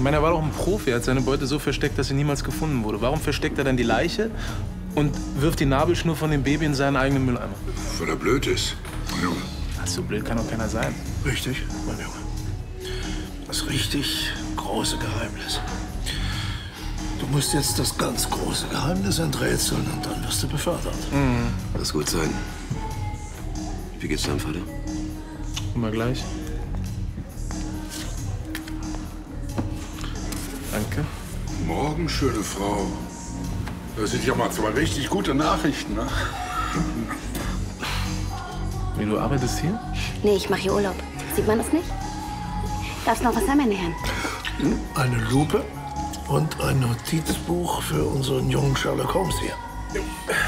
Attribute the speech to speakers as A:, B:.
A: meine, er war doch ein Profi. Er hat seine Beute so versteckt, dass sie niemals gefunden wurde. Warum versteckt er dann die Leiche und wirft die Nabelschnur von dem Baby in seinen eigenen Mülleimer?
B: Weil er blöd ist, mein Junge.
A: Ach, so blöd kann doch keiner sein.
B: Richtig, mein Junge. Das richtig große Geheimnis. Du musst jetzt das ganz große Geheimnis enträtseln und dann wirst du befördert.
C: Das gut sein. Wie geht's deinem Vater?
A: Immer gleich. Danke.
B: Morgen, schöne Frau. Das sind ja mal zwei richtig gute Nachrichten, ne?
A: Wie, du arbeitest hier?
D: Nee, ich mache hier Urlaub. Sieht man das nicht? Darf's noch was sein, meine Herren?
B: Eine Lupe und ein Notizbuch für unseren jungen Sherlock Holmes hier.